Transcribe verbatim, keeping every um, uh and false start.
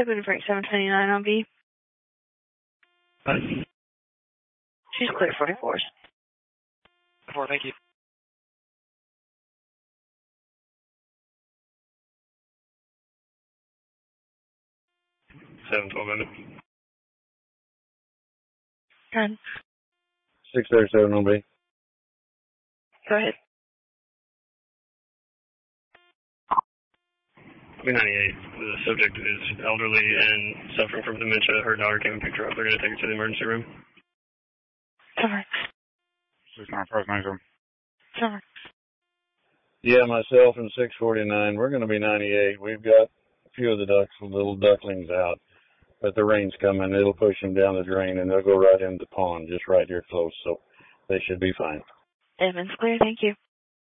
Open Frank seven twenty-nine on B. Hi. She's clear forty-fours. Four, thank you. Seven twelve minutes. Done. Six thirty-seven on B. Go ahead. B ninety-eight. The subject is elderly and suffering from dementia. Her daughter came and picked her up. They're going to take her to the emergency room. Cover. six nine five nine seven. Cover. Yeah, myself and six forty-nine. We're going to be ninety-eight. We've got a few of the ducks, little ducklings out, but the rain's coming. It'll push them down the drain, and they'll go right into the pond, just right here close. So they should be fine. Edmund's clear. Thank you.